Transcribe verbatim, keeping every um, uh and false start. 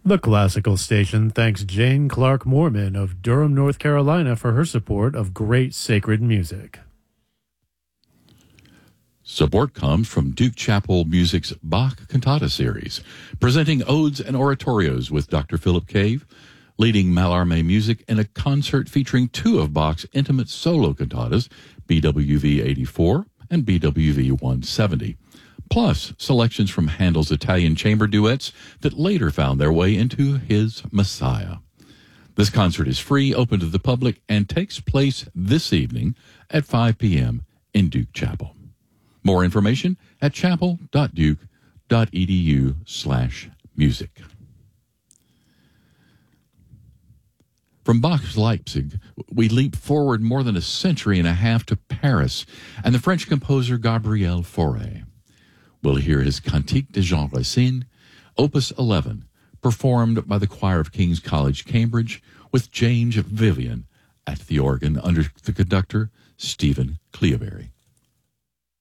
The Classical Station thanks Jane Clark Mormon of Durham, North Carolina for her support of great sacred music. Support comes from Duke Chapel Music's Bach Cantata Series, presenting odes and oratorios with Doctor Philip Cave, leading Mallarmé music in a concert featuring two of Bach's intimate solo cantatas, B W V eighty-four and B W V one seventy. Plus selections from Handel's Italian chamber duets that later found their way into his Messiah. This concert is free, open to the public, and takes place this evening at five p.m. in Duke Chapel. More information at chapel.duke.edu slash music. From Bach's Leipzig, we leap forward more than a century and a half to Paris and the French composer Gabriel Fauré. We'll hear his Cantique de Jean Racine, Opus eleven, performed by the Choir of King's College, Cambridge, with James Vivian at the organ under the conductor Stephen Cleobury.